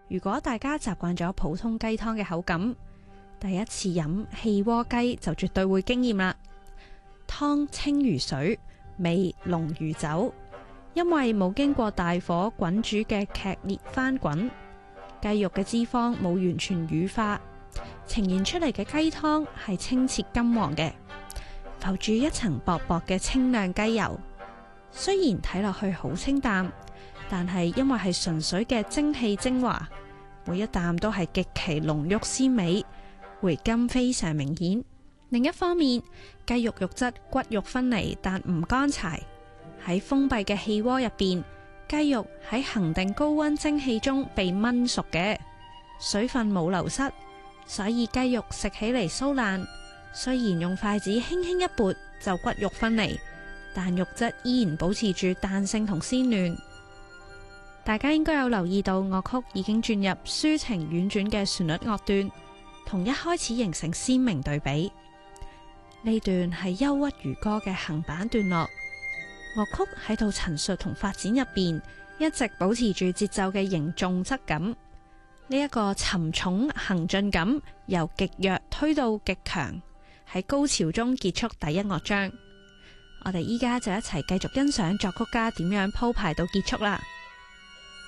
如果大家習慣咗普通雞湯嘅口感，第一次飲氣鍋雞就絕對會驚艷啦。湯清如水，味濃如酒，因為冇經過大火滾煮嘅劇烈翻滾，雞肉嘅脂肪冇完全乳化，呈現出嚟嘅雞湯係清澈金黃嘅，浮住一層薄薄嘅清亮雞油。雖然睇落去好清淡，但係因為係純粹嘅精氣精華，每一啖都係極其濃郁鮮美，回甘非常明顯。另一方面，雞肉肉質骨肉分離，但唔乾柴。喺封閉嘅氣鍋入邊，雞肉喺恒定高溫蒸汽中被燜熟嘅，水分冇流失，所以雞肉食起嚟酥爛。雖然用筷子輕輕一撥就骨肉分離，但肉質依然保持住彈性同鮮嫩。大家應該有留意到樂曲已經轉入抒情婉轉嘅旋律樂段，同一開始形成鮮明對比。呢段係憂鬱如歌嘅行板段落，樂曲喺度陳述同發展入邊，一直保持住節奏嘅凝重質感。呢一個沉重行進感由極弱推到極強，喺高潮中結束第一樂章。我哋依家就一齊繼續欣賞作曲家點樣鋪排到結束啦。